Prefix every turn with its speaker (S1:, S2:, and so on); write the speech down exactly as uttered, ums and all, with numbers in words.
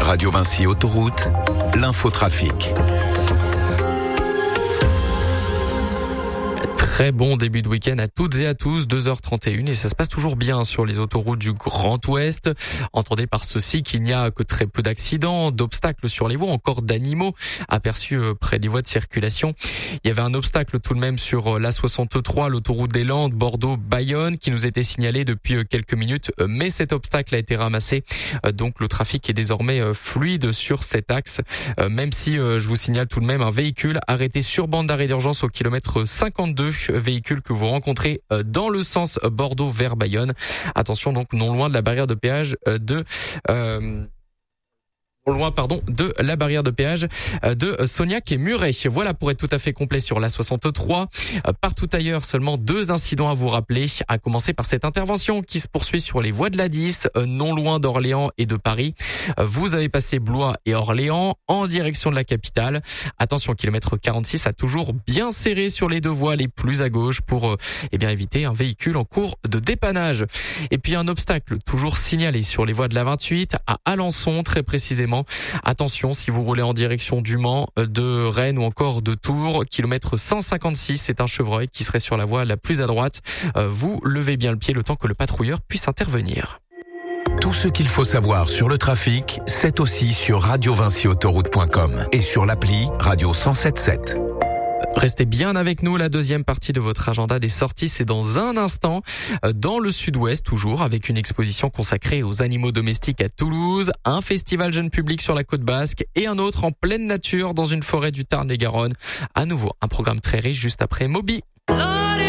S1: Radio Vinci Autoroute, l'infotrafic.
S2: Très bon début de week-end à toutes et à tous, deux heures trente et une, et ça se passe toujours bien sur les autoroutes du Grand Ouest. Entendez par ceci qu'il n'y a que très peu d'accidents, d'obstacles sur les voies, encore d'animaux aperçus près des voies de circulation. Il y avait un obstacle tout de même sur l'A soixante-trois, l'autoroute des Landes, Bordeaux-Bayonne, qui nous était signalé depuis quelques minutes, mais cet obstacle a été ramassé. Donc le trafic est désormais fluide sur cet axe, même si je vous signale tout de même un véhicule arrêté sur bande d'arrêt d'urgence au kilomètre cinquante-deux. Véhicule que vous rencontrez dans le sens Bordeaux vers Bayonne. Attention donc non loin de la barrière de péage de... Euh loin pardon de la barrière de péage de Sognac et Muret. Voilà pour être tout à fait complet sur l'A soixante-trois. Partout ailleurs, seulement deux incidents à vous rappeler, à commencer par cette intervention qui se poursuit sur les voies de l'A dix, non loin d'Orléans et de Paris. Vous avez passé Blois et Orléans en direction de la capitale. Attention, kilomètre quarante-six a toujours bien serré sur les deux voies les plus à gauche pour eh bien éviter un véhicule en cours de dépannage. Et puis un obstacle toujours signalé sur les voies de la vingt-huit à Alençon, très précisément. Attention si vous roulez en direction du Mans, de Rennes ou encore de Tours, kilomètre cent cinquante-six, c'est un chevreuil qui serait sur la voie la plus à droite. Vous levez bien le pied le temps que le patrouilleur puisse intervenir.
S1: Tout ce qu'il faut savoir sur le trafic, c'est aussi sur radio vinci autoroute point com et sur l'appli Radio cent sept sept.
S2: Restez bien avec nous, la deuxième partie de votre agenda des sorties, c'est dans un instant, dans le sud-ouest toujours, avec une exposition consacrée aux animaux domestiques à Toulouse, un festival jeune public sur la côte basque et un autre en pleine nature dans une forêt du Tarn-et-Garonne. À nouveau, un programme très riche juste après Moby.